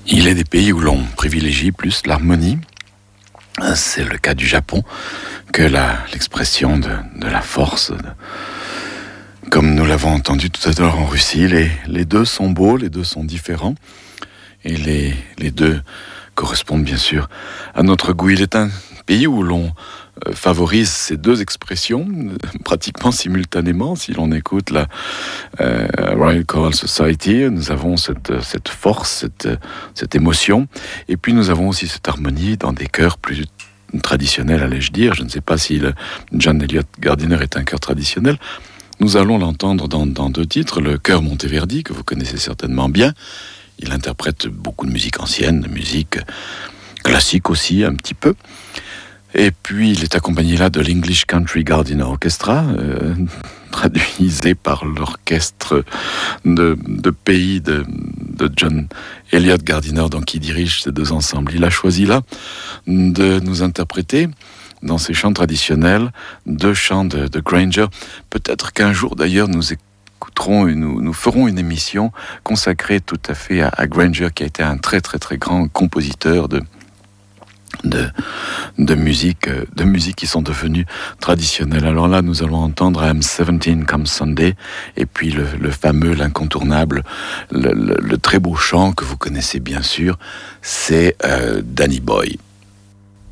Il est des pays où l'on privilégie plus l'harmonie. C'est le cas du Japon que l'expression de la force. Comme nous l'avons entendu tout à l'heure en Russie, les deux sont beaux, les deux sont différents. Et les deux correspondent bien sûr à notre goût. Il est un pays où l'on favorise ces deux expressions pratiquement simultanément. Si l'on écoute la Royal Choral Society, nous avons cette force, cette émotion, et puis nous avons aussi cette harmonie dans des chœurs plus traditionnels, allais-je dire. Je ne sais pas si le John Eliot Gardiner est un chœur traditionnel. Nous allons l'entendre dans deux titres, le chœur Monteverdi, que vous connaissez certainement bien. Il interprète beaucoup de musique ancienne, de musique classique aussi, un petit peu. Et puis, il est accompagné là de l'English Country Gardiner Orchestra, traduisé par l'orchestre de pays de John Eliot Gardiner, donc qui dirige ces deux ensembles. Il a choisi là de nous interpréter dans ses chants traditionnels deux chants de Granger. Peut-être qu'un jour, d'ailleurs, nous ferons une émission consacrée tout à fait à Granger, qui a été un très très très grand compositeur de musique qui sont devenues traditionnelles. Alors là, nous allons entendre I'm 17 Come Sunday, et puis le fameux, l'incontournable, le très beau chant que vous connaissez bien sûr, c'est Danny Boy.